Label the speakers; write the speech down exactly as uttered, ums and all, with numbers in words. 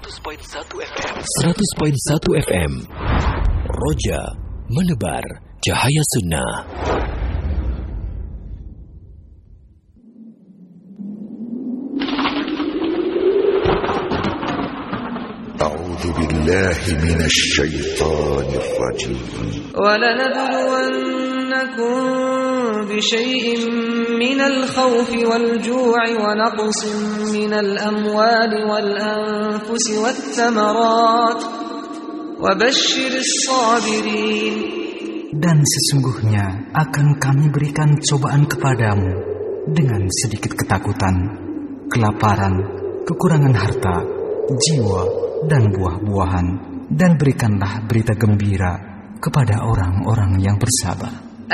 Speaker 1: seratus koma satu F M. seratus koma satu F M. Roja menebar cahaya sunnah.
Speaker 2: A'udzu billahi minasy syaithanir rajim.
Speaker 3: Wa lanabluwannakum bisyai'in minal khawfi wal ju'i wa naqsin minal amwali wal anfusi wat thamarat wa basyyiris sabirin.
Speaker 4: Dan sesungguhnya akan kami berikan cobaan kepadamu dengan sedikit ketakutan, kelaparan, kekurangan harta, jiwa, dan buah-buahan, dan berikanlah berita gembira kepada orang-orang yang bersabar.